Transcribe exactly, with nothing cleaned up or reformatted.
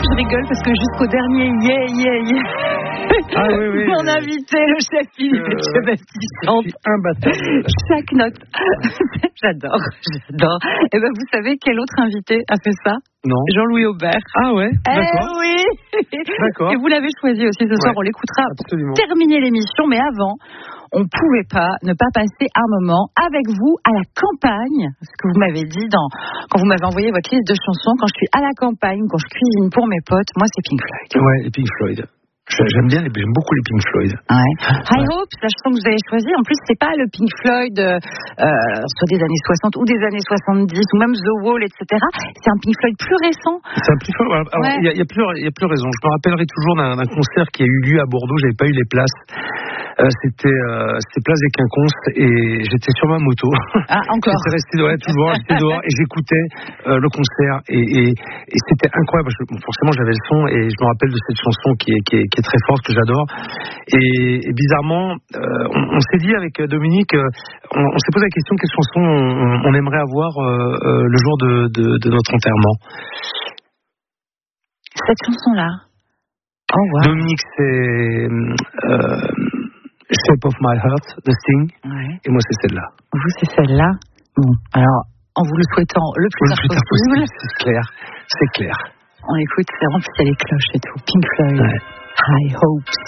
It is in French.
Je rigole parce que jusqu'au dernier yeah, yeah, yeah. Ah oui, oui. Mon invité, le chef Philippe Euh, Etchebest, chante imbattable. chaque note. J'adore, j'adore. Et ben vous savez quel autre invité a fait ça? Non. Jean-Louis Aubert. Ah ouais, d'accord. Eh oui. D'accord. Et vous l'avez choisi aussi ce soir, Ouais, on l'écoutera absolument. pour terminer l'émission, mais avant, on ne pouvait pas ne pas passer un moment avec vous à la campagne. Ce que vous m'avez dit dans, quand vous m'avez envoyé votre liste de chansons, quand je suis à la campagne, quand je cuisine pour mes potes, moi c'est Pink Floyd. Ouais, et Pink Floyd. J'aime bien, les, j'aime beaucoup les Pink Floyd. Ouais. High Ouais. Hopes, la chanson que vous avez choisie, en plus c'est pas le Pink Floyd euh, euh, soit des années soixante ou des années soixante-dix ou même The Wall, et cetera. C'est un Pink Floyd plus récent. C'est un Pink Floyd. Alors, il Ouais. y, a, y a plus, il y a plus raison. Je me rappellerai toujours d'un, d'un concert qui a eu lieu à Bordeaux. J'avais pas eu les places. Euh, c'était, euh, c'était Place des Quinconces et j'étais sur ma moto. Ah, encore. J'étais resté dehors, toujours, j'étais dehors et j'écoutais euh, le concert et, et, et c'était incroyable parce que bon, forcément j'avais le son et je me rappelle de cette chanson qui est, qui est, qui est très forte, que j'adore. Et, et bizarrement, euh, on, on s'est dit avec Dominique, euh, on, on s'est posé la question quelle chanson on, on aimerait avoir euh, euh, le jour de, de, de notre enterrement. Cette chanson-là. Oh wow. Dominique, c'est euh, Shape of My Heart de Sting. Ouais. Et moi, c'est celle-là. Vous, c'est celle-là. Bon, alors, en vous le souhaitant le plus tard possible, c'est clair, c'est clair. on écoute, c'est rempli, il y a les cloches et tout. Pink Floyd, Ouais. High Hopes.